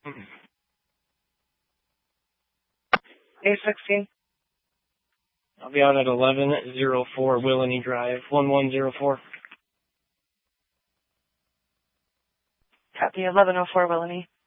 A16. I'll be on at 1104 Willany Drive, 1104. Copy, 1104 Willany.